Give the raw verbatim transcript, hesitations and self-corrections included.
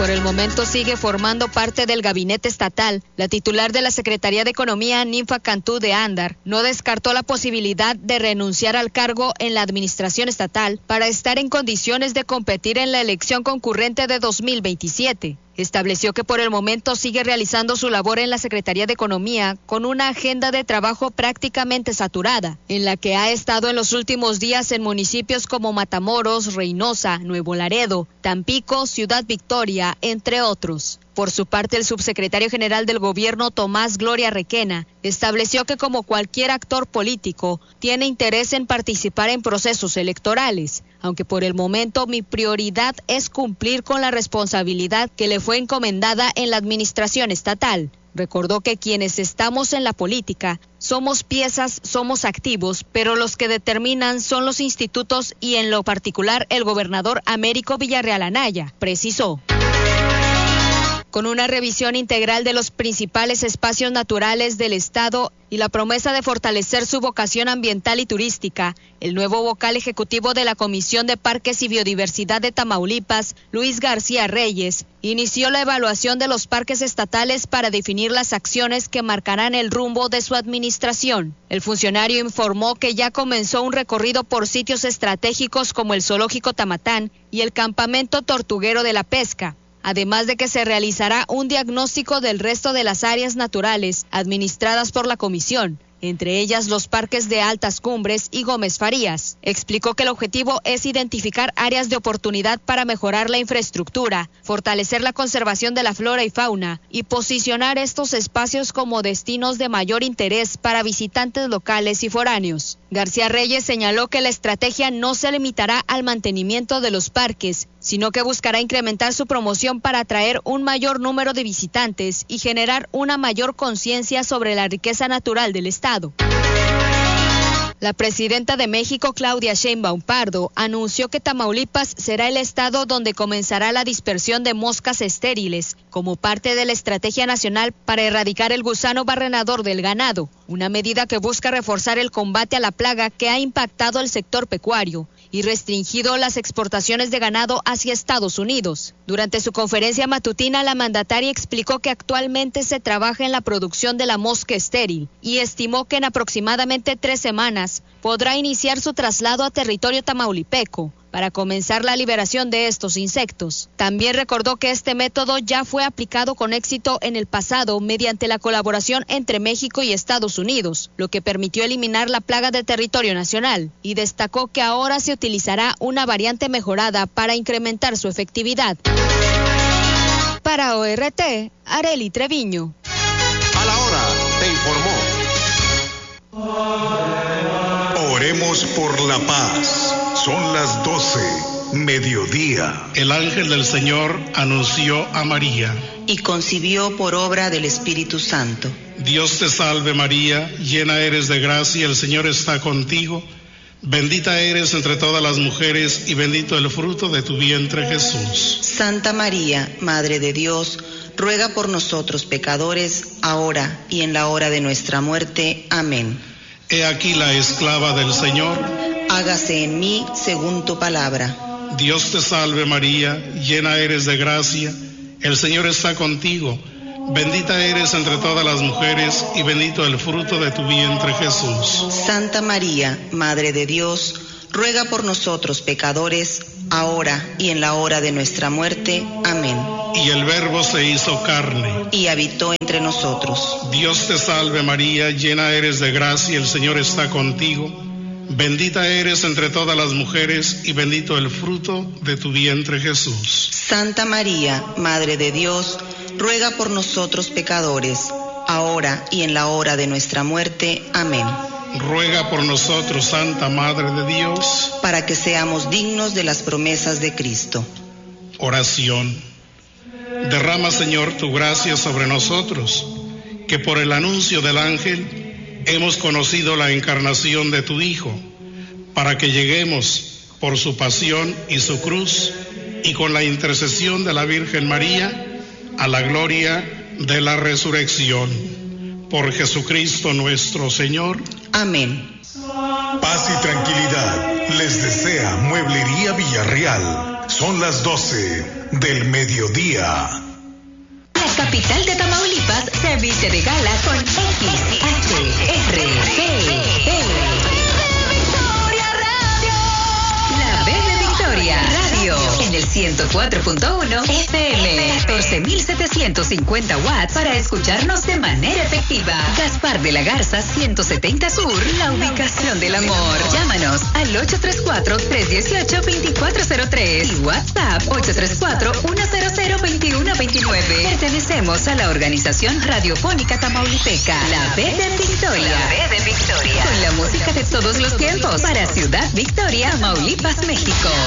por el momento sigue formando parte del gabinete estatal, la titular de la Secretaría de Economía, Ninfa Cantú de Andar, no descartó la posibilidad de renunciar al cargo en la administración estatal para estar en condiciones de competir en la elección concurrente de dos mil veintisiete. Estableció que por el momento sigue realizando su labor en la Secretaría de Economía con una agenda de trabajo prácticamente saturada, en la que ha estado en los últimos días en municipios como Matamoros, Reynosa, Nuevo Laredo, Tampico, Ciudad Victoria, entre otros. Por su parte, el subsecretario general del gobierno, Tomás Gloria Requena, estableció que como cualquier actor político, tiene interés en participar en procesos electorales, aunque por el momento mi prioridad es cumplir con la responsabilidad que le fue encomendada en la administración estatal. Recordó que quienes estamos en la política somos piezas, somos activos, pero los que determinan son los institutos y en lo particular el gobernador Américo Villarreal Anaya, precisó. Con una revisión integral de los principales espacios naturales del estado y la promesa de fortalecer su vocación ambiental y turística, el nuevo vocal ejecutivo de la Comisión de Parques y Biodiversidad de Tamaulipas, Luis García Reyes, inició la evaluación de los parques estatales para definir las acciones que marcarán el rumbo de su administración. El funcionario informó que ya comenzó un recorrido por sitios estratégicos como el Zoológico Tamatán y el Campamento Tortuguero de la Pesca, además de que se realizará un diagnóstico del resto de las áreas naturales administradas por la comisión, entre ellas los parques de Altas Cumbres y Gómez Farías. Explicó que el objetivo es identificar áreas de oportunidad para mejorar la infraestructura, fortalecer la conservación de la flora y fauna y posicionar estos espacios como destinos de mayor interés para visitantes locales y foráneos. García Reyes señaló que la estrategia no se limitará al mantenimiento de los parques, sino que buscará incrementar su promoción para atraer un mayor número de visitantes y generar una mayor conciencia sobre la riqueza natural del estado. La presidenta de México, Claudia Sheinbaum Pardo, anunció que Tamaulipas será el estado donde comenzará la dispersión de moscas estériles como parte de la Estrategia Nacional para erradicar el gusano barrenador del ganado, una medida que busca reforzar el combate a la plaga que ha impactado el sector pecuario y restringido las exportaciones de ganado hacia Estados Unidos. Durante su conferencia matutina, la mandataria explicó que actualmente se trabaja en la producción de la mosca estéril y estimó que en aproximadamente tres semanas podrá iniciar su traslado a territorio tamaulipeco para comenzar la liberación de estos insectos. También recordó que este método ya fue aplicado con éxito en el pasado mediante la colaboración entre México y Estados Unidos, lo que permitió eliminar la plaga de territorio nacional, y destacó que ahora se utilizará una variante mejorada para incrementar su efectividad. Para O R T, Arely Treviño. A la hora, te informó. Oremos por la paz. Son las doce, mediodía. El ángel del Señor anunció a María. Y concibió por obra del Espíritu Santo. Dios te salve María, llena eres de gracia, el Señor está contigo. Bendita eres entre todas las mujeres y bendito el fruto de tu vientre Jesús. Santa María, Madre de Dios, ruega por nosotros pecadores, ahora y en la hora de nuestra muerte. Amén. He aquí la esclava del Señor. Hágase en mí según tu palabra. Dios te salve María, llena eres de gracia, el Señor está contigo. Bendita eres entre todas las mujeres y bendito el fruto de tu vientre Jesús. Santa María, Madre de Dios, ruega por nosotros pecadores, ahora y en la hora de nuestra muerte. Amén. Y el Verbo se hizo carne y habitó entre nosotros. Dios te salve María, llena eres de gracia, el Señor está contigo. Bendita eres entre todas las mujeres y bendito el fruto de tu vientre Jesús. Santa María, Madre de Dios, ruega por nosotros pecadores, ahora y en la hora de nuestra muerte. Amén. Ruega por nosotros, Santa Madre de Dios, para que seamos dignos de las promesas de Cristo. Oración. Derrama, Señor, tu gracia sobre nosotros, que por el anuncio del ángel hemos conocido la encarnación de tu Hijo, para que lleguemos por su pasión y su cruz, y con la intercesión de la Virgen María, a la gloria de la resurrección. Por Jesucristo nuestro Señor. Amén. Paz y tranquilidad les desea Mueblería Villarreal. Son las doce del mediodía. La capital de Tamaulipas se viste de gala con X H R P L. La B de Victoria Radio en el ciento cuatro punto uno F M, catorce mil setecientos cincuenta watts para escucharnos de manera efectiva. Gaspar de la Garza ciento setenta Sur, la ubicación del amor. Llámanos al ocho tres cuatro, tres uno ocho, dos cuatro cero tres y WhatsApp ocho tres cuatro, uno cero cero, dos uno dos nueve. Pertenecemos a la Organización Radiofónica Tamaulipeca, la B de Victoria. La B de Victoria. Con la música de todos los tiempos para Ciudad Victoria, Tamaulipas, México.